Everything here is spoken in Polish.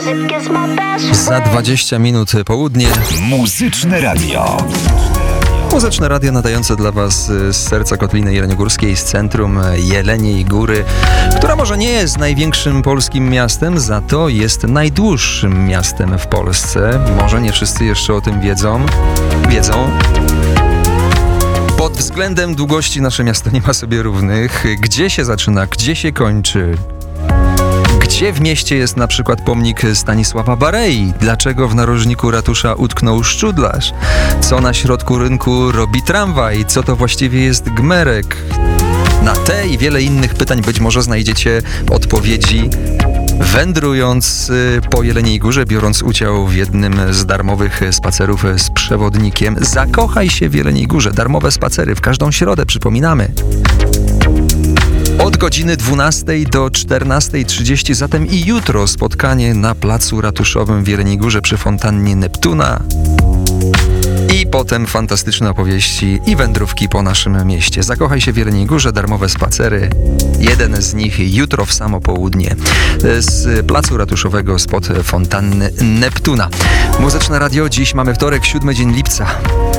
Za 20 minut południe. Muzyczne Radio. Muzyczne radio nadające dla Was z serca Kotliny Jeleniogórskiej, z centrum Jeleniej Góry, która może nie jest największym polskim miastem, za to jest najdłuższym miastem w Polsce. Może nie wszyscy jeszcze o tym wiedzą. Pod względem długości nasze miasto nie ma sobie równych. Gdzie się zaczyna, gdzie się kończy? Gdzie w mieście jest na przykład pomnik Stanisława Barei? Dlaczego w narożniku ratusza utknął szczudlarz? Co na środku rynku robi tramwaj? Co to właściwie jest gmerek? Na te i wiele innych pytań być może znajdziecie odpowiedzi, wędrując po Jeleniej Górze, biorąc udział w jednym z darmowych spacerów z przewodnikiem. Zakochaj się w Jeleniej Górze. Darmowe spacery w każdą środę, przypominamy. Od godziny 12 do 14:30, zatem i jutro spotkanie na placu ratuszowym w Jeleniej Górze przy fontannie Neptuna. I potem fantastyczne opowieści i wędrówki po naszym mieście. Zakochaj się w Jeleniej Górze, darmowe spacery. Jeden z nich jutro w samo południe z placu ratuszowego spod fontanny Neptuna. Muzyczne Radio, dziś mamy wtorek, 7 dzień lipca.